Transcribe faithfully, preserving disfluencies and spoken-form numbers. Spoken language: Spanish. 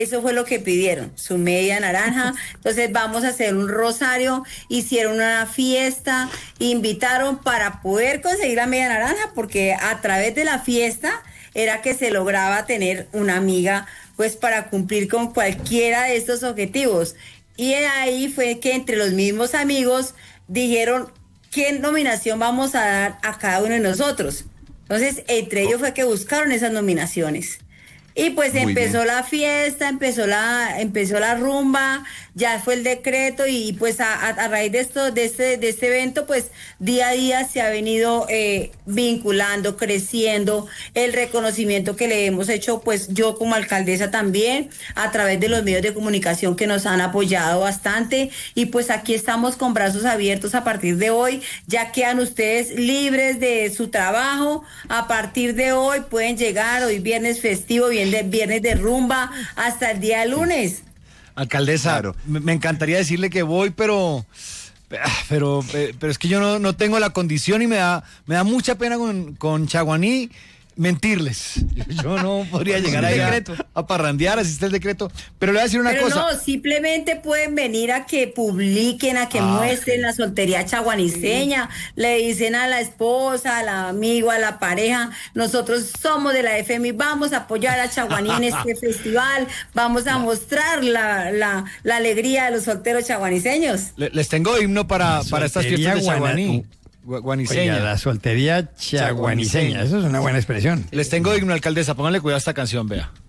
Eso fue lo que pidieron, su media naranja. Entonces vamos a hacer un rosario, hicieron una fiesta, invitaron para poder conseguir la media naranja, porque a través de la fiesta era que se lograba tener una amiga, pues para cumplir con cualquiera de estos objetivos. Y ahí fue que entre los mismos amigos dijeron qué nominación vamos a dar a cada uno de nosotros. Entonces, entre ellos fue que buscaron esas nominaciones. Y pues Muy empezó bien. la fiesta, empezó la, empezó la rumba, ya fue el decreto y pues a, a, a raíz de esto, de este, de este evento, pues día a día se ha venido eh, vinculando, creciendo el reconocimiento que le hemos hecho, pues yo como alcaldesa también, a través de los medios de comunicación que nos han apoyado bastante y pues aquí estamos con brazos abiertos a partir de hoy, ya quedan ustedes libres de su trabajo, a partir de hoy pueden llegar, hoy viernes festivo, viernes de, viernes de rumba hasta el día lunes. Alcaldesa, Claro. me, me encantaría decirle que voy, pero pero pero es que yo no, no tengo la condición y me da me da mucha pena con, con Chaguaní mentirles. Yo, yo no podría llegar ahí a, a parrandear, así está el decreto. Pero le voy a decir una Pero cosa. no, simplemente pueden venir a que publiquen, a que Ah, muestren ok. la soltería chaguaniceña, le dicen a la esposa, al amigo, a la pareja, nosotros somos de la F M I, vamos a apoyar a Chaguaní en este festival, vamos a mostrar la, la, la alegría de los solteros chaguaniceños. Le- les tengo himno para, para estas Soltería fiestas de guana- Chaguaní. Gua- Oiga, Guaniseña. la soltería chaguaniseña, eso es una buena expresión. Les tengo himno, alcaldesa. Pónganle cuidado a esta canción, vea.